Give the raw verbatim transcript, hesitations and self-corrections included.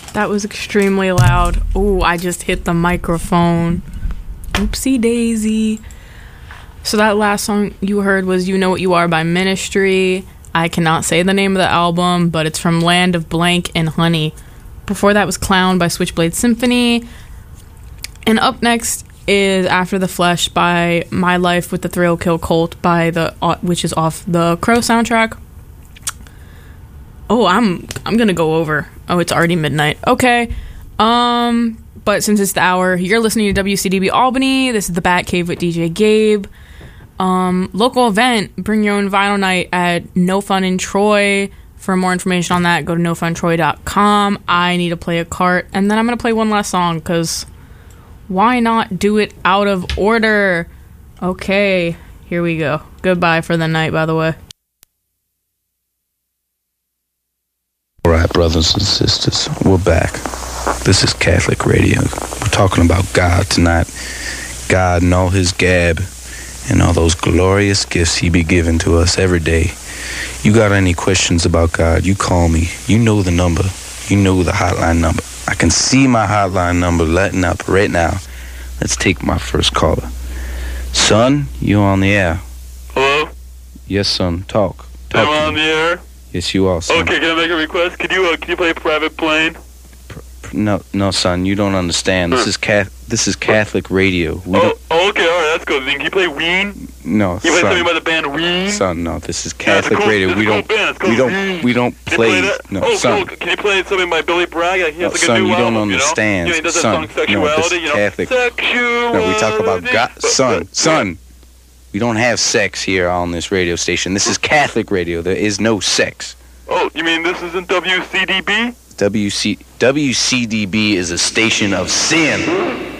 That was extremely loud. Oh, I just hit the microphone. Oopsie daisy. So that last song you heard was You Know What You Are by Ministry. I cannot say the name of the album, but it's from Land of Blank and Honey. Before that was Clown by Switchblade Symphony. And up next is After the Flesh by My Life with the Thrill Kill Cult by the uh, which is off the Crow soundtrack. Oh, I'm I'm gonna go over. Oh, it's already midnight. Okay. Um, but since it's the hour, you're listening to W C D B Albany. This is the Bat Cave with D J Gabe. Um, local event, bring your own vinyl night at No Fun in Troy. For more information on that, go to no fun troy dot com. I need to play a cart, and then I'm gonna play one last song, because why not do it out of order? Okay, here we go. Goodbye for the night, by the way. All right, brothers and sisters, we're back. This is Catholic Radio. We're talking about God tonight. God and all his gab and all those glorious gifts he be giving to us every day. You got any questions about God, you call me. You know the number. You know the hotline number. I can see my hotline number letting up right now. Let's take my first caller. Son, you on the air. Hello? Yes, son. Talk. Talk Am I on the air? Yes, you are, son. Okay, can I make a request? Could you uh, can you play Private Plane? Pr- pr- no, no, son. You don't understand. This is cat. This is Catholic radio. We oh, don't. oh, okay, all right, that's good. Then can you play Ween? No, Can you play son. something by the band Ween? Son, no. This is Yeah, it's a Catholic cool- radio. it's a We cool don't. band. It's called We don't. Ween. We don't Can you play. that? No, oh, son. cool. Can you play something by Billy Bragg? Like, he has Oh, like son, a new you don't album, understand. You know? You know, he does that Son, song no, this Sexuality, is you know? Catholic. Sexuality. No, we talk about God. But- Son, but- son. We don't have sex here on this radio station. This is Catholic radio. There is no sex. Oh, you mean this isn't W C D B? W C W C D B is a station of sin.